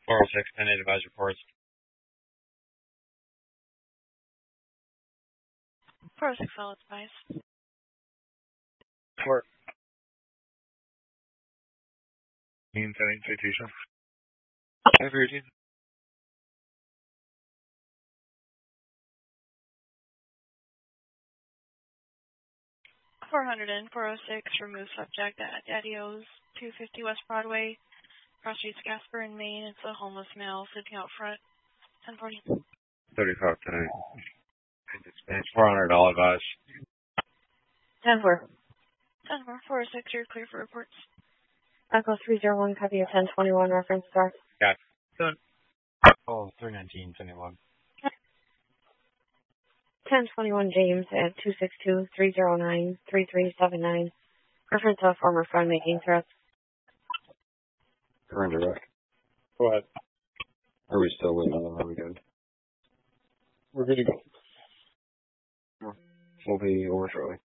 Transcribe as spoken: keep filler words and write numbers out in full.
four oh six, ten eight advise reports. four oh six, all advise. Court. Mean setting citation. ten for your team. four hundred in, four oh six, remove subject at Daddy-O's, two fifty West Broadway, cross streets Casper in Maine. It's a homeless male sitting out front. ten forty. thirty-five ten. It's four hundred, all advise. ten four. ten four, four oh six, you're clear for reports. Echo three zero one, copy of ten twenty-one, reference star. Got it. Oh, three nineteen, twenty-one. ten twenty-one James at two six two, three zero nine, three three seven nine. Reference to a former friend making threats. Current direct. Go ahead. Are we still waiting on them? Are we good? We're good to go. We'll be over shortly.